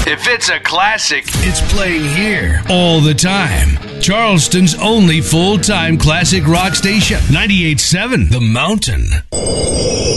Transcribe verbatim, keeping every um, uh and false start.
If it's a classic, it's playing here all the time. Charleston's only full-time classic rock station, ninety-eight point seven The Mountain.